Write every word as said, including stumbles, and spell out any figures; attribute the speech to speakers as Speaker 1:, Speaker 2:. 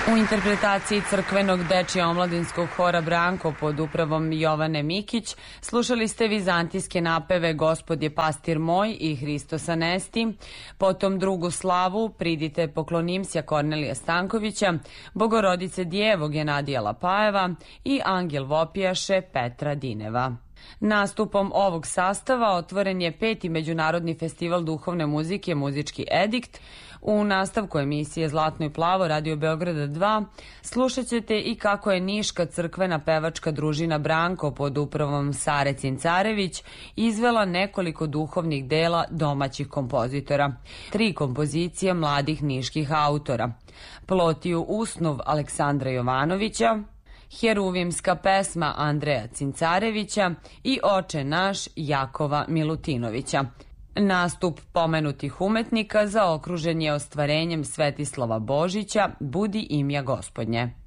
Speaker 1: U interpretaciji crkvenog dečje-omladinskog hora Branko pod upravom Jovane Mikić slušali ste vizantijske napeve Gospod je pastir moj i Hristos anesti, potom drugu slavu Pridite poklonimsja Kornelija Stankovića, Bogorodice djevo Genadija Lapajeva i Angel vopijaše Petra Dineva. Nastupom ovog sastava otvoren je peti Međunarodni festival duhovne muzike Muzički edikt. U nastavku emisije Zlatno i plavo Radio Beograda dva slušat ćete i kako je niška crkvena pevačka družina Branko pod upravom Sare Cincarević izvela nekoliko duhovnih dela domaćih kompozitora. Tri kompozicije mladih niških autora. Plotiju usnov Aleksandra Jovanovića, Heruvimska pesma Andreja Cincarevića i Oče naš Jakova Milutinovića. Nastup pomenutih umetnika zaokružen je ostvarenjem Svetislava Božića Budi imja Gospodnje.